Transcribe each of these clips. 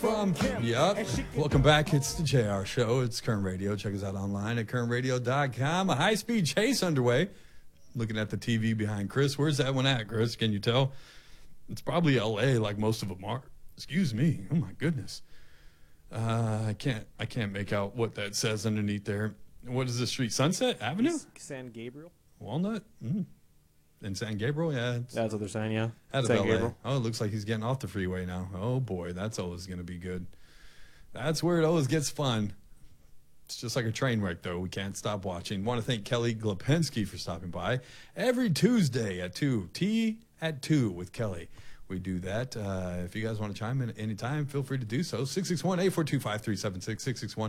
from. Yep. Welcome back. It's the JR Show. It's Current Radio. Check us out online at currentradio.com. A high-speed chase underway. Looking at the TV behind Chris. Where's that one at, Chris? Can you tell? It's probably L.A. like most of them are. Excuse me. Oh, my goodness. I can't make out what that says underneath there. What is the street? Sunset Avenue? San Gabriel. Walnut? In San Gabriel? Yeah. That's what they're saying, yeah. Out of San LA. Gabriel. Oh, it looks like he's getting off the freeway now. Oh, boy. That's always going to be good. That's where it always gets fun. It's just like a train wreck, though. We can't stop watching. Want to thank Kelly Glapensky for stopping by every Tuesday at 2. Tea at 2 with Kelly. We do that. If you guys want to chime in at any time, feel free to do so. 661-842-5376.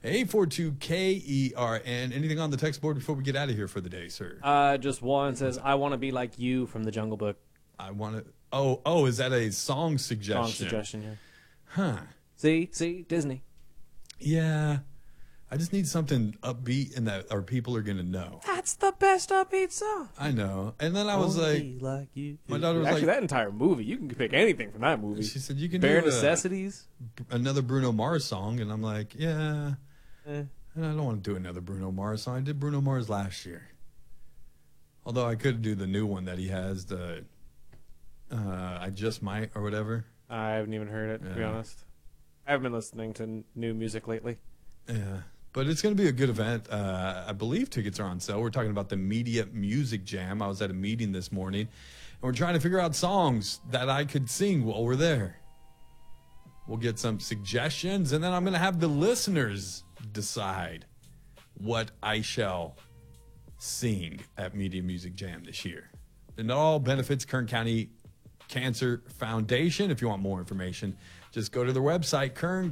661-842-KERN. Anything on the text board before we get out of here for the day, sir? Just one says, I want to be like you from the Jungle Book. I want to... Oh, is that a song suggestion? Song suggestion, yeah. Huh. See, Disney. Yeah. I just need something upbeat and that our people are going to know. That's the best upbeat song. I know. And then I was like you. my daughter was Actually, like, that entire movie, you can pick anything from that movie. she said, you can Bare do Necessities. another Bruno Mars song. And I'm like, yeah. Eh. And I don't want to do another Bruno Mars song. I did Bruno Mars last year. Although I could do the new one that he has, the I Just Might or whatever. I haven't even heard it, to be honest. I haven't been listening to new music lately. Yeah. But it's going to be a good event. I believe tickets are on sale. We're talking about the Media Music Jam. I was at a meeting this morning, and we're trying to figure out songs that I could sing while we're there. We'll get some suggestions, and then I'm going to have the listeners decide what I shall sing at Media Music Jam this year. And it all benefits Kern County Cancer Foundation. If you want more information, just go to their website,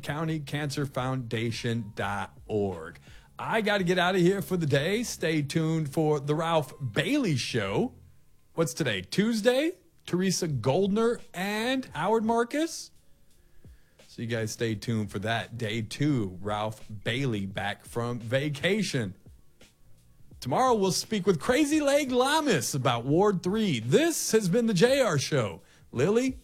kerncountycancerfoundation.org. I got to get out of here for the day. Stay tuned for the Ralph Bailey Show. What's today? Tuesday? Teresa Goldner and Howard Marcus. So you guys stay tuned for that. Day 2, Ralph Bailey back from vacation. Tomorrow we'll speak with Crazy Leg Lamas about Ward 3. This has been the JR Show. Lily,